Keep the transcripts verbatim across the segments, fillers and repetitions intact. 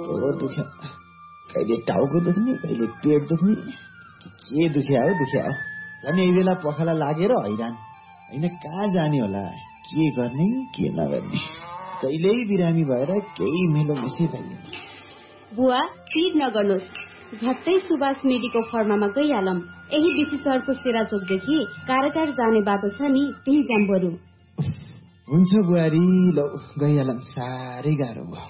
कस्तो दुख्यो, कहिले टाउको दुख्ने, कहिले पेट दुख्ने, के दुख्या हो दुख्या हो। झन् यही बेला पखाला लागेर हैरान, होइन कहाँ जाने होला, के गर्ने के नगर्ने। जहिल्यै बिरामी भएर केही मेलो मिसै भइदिनु। बुवा चिर नगर्नुहोस्, झट्टै सुभाष मेडिको फर्मामा गइहालौँ। यही बिसी सहरको सेरा चोकदेखि कारागार जाने बाटो छ नि, त्यही जाम बरु। हुन्छ बुहारी, लौ गइहालौँ, साह्रै गाह्रो भयो।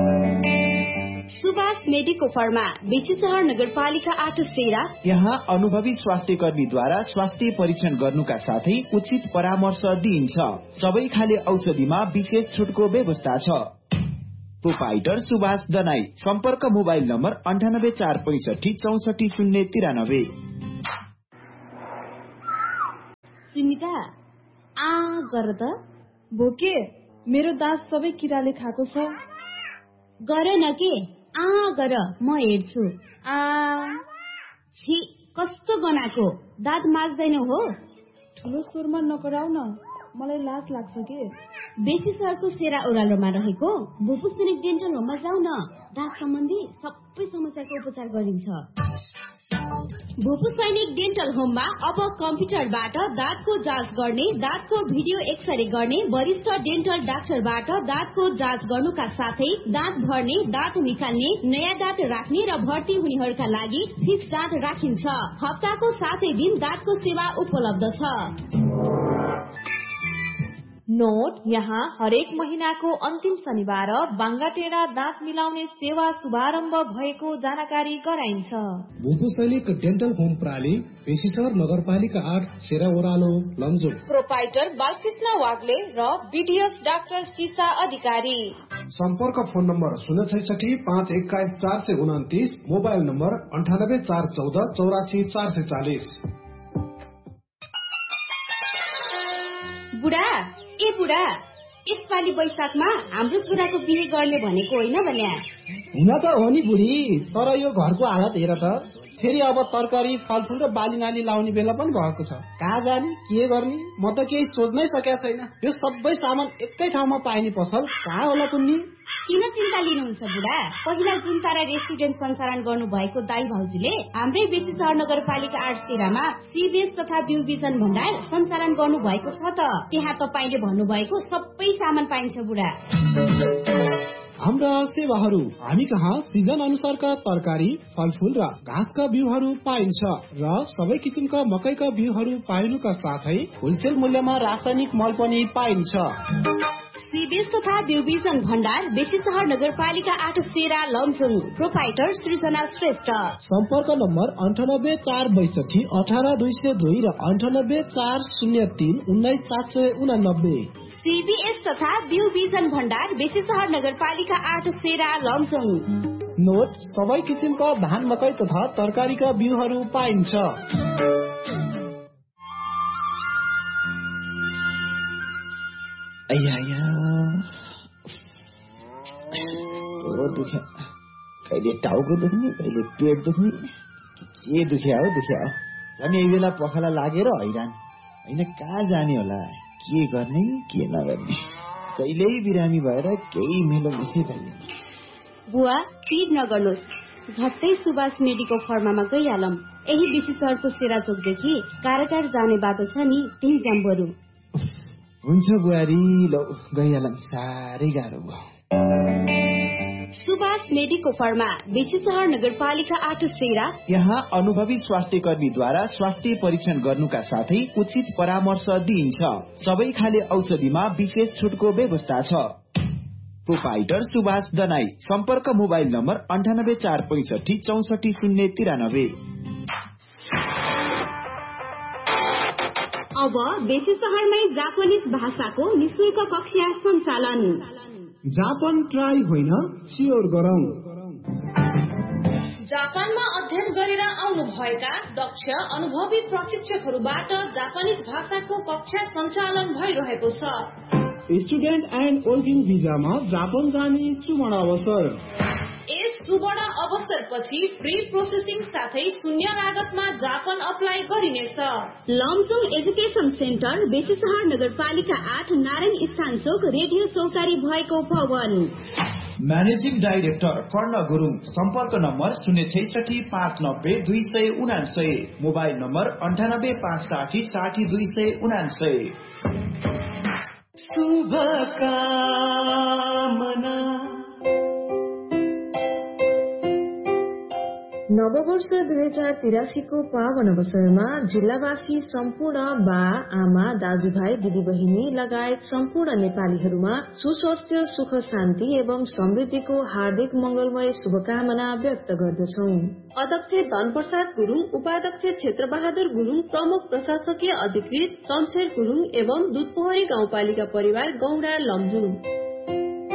सुभाष मेडिको फर्मा, बेसी सहर नगरपालिका आठ सेरा। यहाँ अनुभवी स्वास्थ्य कर्मीद्वारा स्वास्थ्य परीक्षण गर्नुका साथै उचित परामर्श दिइन्छ। सबै खाले औषधिमा विशेष छुटको व्यवस्था छ। प्रोपाइटर सुभाष दनाई। सम्पर्क मोबाइल नम्बर अन्ठानब्बे चार पैंसठी चौसठी शून्य तिरानब्बे। सुनिता आ गर त। भोके मेरो दाँत सबै किराले खाएको छ। गर न के, आ गर म हेर्छु। आ छि कस्तो गनाको, दाँत माझ्दैनौ हो? ठुलो स्वरमा नकराउ न, मलाई लाज लाग्छ के। बेसी सहरको सेरा ओह्रालोमा रहेको भूपू सैनिक डेन्टल होममा जाऊ न, दाँत सम्बन्धी सबै समस्याको उपचार गरिन्छ। भूपू सैनिक डेन्टल होममा अब कम्प्युटरबाट दाँतको जाँच गर्ने, दाँतको भिडियो एक्सरे गर्ने, वरिष्ठ डेन्टल डाक्टरबाट दाँतको जाँच गर्नुका साथै दाँत भर्ने, दाँत निकाल्ने, नयाँ दाँत राख्ने र भर्ती हुनेहरूका लागि फिक्स दाँत राखिन्छ। हप्ताको सातै दिन दाँतको सेवा उपलब्ध छ। नोट, यहाँ हरेक महीनाको अन्तिम शनिबार बाङ्गाटेडा दाँत मिलाउने सेवा शुभारम्भ भएको जानकारी गराइन्छ। भूपू सैनिक डेन्टल होम प्राली, बेसीसहर नगरपालिका आठ सेरा ओह्रालो लमजुङ। प्रोपाइटर बालकृष्ण वाग्ले र बीडीएस डाक्टर सीसा अधिकारी। सम्पर्क फोन नम्बर शून्य छैसठी पाँच एक्काइस चार सय उन्तिस, मोबाइल नम्बर अन्ठानब्बे चार चौध चौरासी चार सय चालिस। बुढा ए बुढा, यसपालि वैशाखमा हाम्रो छोराको बिहे गर्ने भनेको होइन भन्या। हुन त हो नि बुढी, तर यो घरको हालत हेर त, फेरि अब तरकारी फलफुल र बाली नाली लाउने बेला पनि भएको छ। कहाँ जाने के गर्ने, म त केही सोच्नै सकेको छैन। यो सबै सामान एकै ठाउँमा पाइने पसल कहाँ होला कुन्नी? किन चिन्ता लिनुहुन्छ बुढा, पहिला जुन तारा रेस्टुरेन्ट सञ्चालन गर्नु भएको दाई भाउजूले हाम्रै बेसी सहर नगरपालिका आठ सेरामा सीबीएस तथा बिउ बिजन भण्डार सञ्चालन गर्नु भएको छ त। त्यहाँ तपाईले भन्नुभएको सबै सामान पाइन्छ बुढा। हाम्रा सेवाहरू, हामी कहाँ सिजन अनुसारका तरकारी, फलफुल र घाँसका बिउहरू पाइन्छ र सबै किसिमका मकैका बिउहरू पाइनुका साथै होलसेल मूल्यमा रासायनिक मल पनि पाइन्छ। सीबीएस तथा बिउ बिजन भण्डार, बेसी सहर नगरपालिका आठ सेरा लमजुङ। प्रोपाइटर सृजना श्रेष्ठ। सम्पर्क नम्बर अन्ठानब्बे चार बैसठी अठार दुई सय दुई र अन्ठानब्बे चार शून्य तीन उन्नाइस सात सय उनानब्बे। सीबीएस तथा बिउ बिजन भण्डार, बेसी सहर नगरपालिका आठ सेरा लमजुङ। नोट, सबै किसिमका धान मकै तथा तरकारीका बिउहरू पाइन्छ। दुख्यो, कहिले टाउको दुख्ने, कहिले पेट दुख्ने, के दुख्या हो दुख्या हो। झन् यही बेला पखाला लागेर हैरान, होइन कहाँ जाने होला, के गर्ने के नगर्ने। जहिल्यै बिरामी भएर केही मेलो मिसै भइदिनु। बुवा चिर नगर्नुहोस्, झट्टै सुभाष मेडिको फर्मामा गइहालौँ। यही बेसी सहरको सेरा चोकदेखि कारागार जाने बाटो छ नि, त्यही जाम बरु। हुन्छ बुहारी, लौ गइहालौँ, साह्रै गाह्रो भयो। सुभाष मेडिको फर्मा, बेसी सहर नगरपालिका आठ सेरा। यहाँ अनुभवी स्वास्थ्य कर्मीद्वारा स्वास्थ्य परीक्षण गर्नुका साथै उचित परामर्श दिइन्छ। सबै खाले औषधिमा विशेष छुटको व्यवस्था छ। प्रोपाइटर सुभाष दनाई। सम्पर्क मोबाइल नम्बर अन्ठानब्बे चार पैंसठी चौसठी शून्य तिरानब्बे। अब बेसी सहरमै जापानिज भाषाको निशुल्क कक्षा सञ्चालन। जापान ट्राई होइन, सियोर गरौँ। जापानमा अध्ययन गरेर आउनु भएका दक्ष अनुभवी प्रशिक्षकहरूबाट जापानिज भाषाको कक्षा सञ्चालन भइरहेको छ। स्टुडेन्ट एन्ड वर्किङ भिजामा जापान जाने सुवर्ण अवसर। यस सुवर्ण अवसरपछि प्री प्रोसेसिङ साथै शून्य लागतमा जापान अप्लाई गरिनेछ। लमजुङ एजुकेसन सेन्टर, बेसी सहर नगरपालिका आठ, नारायण स्थान चोक, रेडियो चौतारी भएको भवन। म्यानेजिङ डाइरेक्टर कर्ण गुरुङ, सम्पर्क नम्बर शून्य छैसठी पाँच नब्बे दुई सय उनासय, मोबाइल नम्बर अन्ठानब्बे पाँच साठी साठी दुई सय उनासय। नववर्ष दुई हजार तिरासीको पावन अवसरमा जिल्लावासी सम्पूर्ण बा आमा दाजुभाइ दिदीबहिनी लगायत सम्पूर्ण नेपालीहरूमा सुस्वास्थ्य सुख शान्ति एवं समृद्धिको हार्दिक मंगलमय शुभकामना व्यक्त गर्दछौ। अध्यक्ष धनप्रसाद गुरुङ, उपाध्यक्ष क्षेत्र बहादुर गुरुङ, प्रमुख प्रशासकीय अधिकृत शमशेर गुरुङ एवं दुधपोखरी गाउँपालिका परिवार गौडा लमजुङ।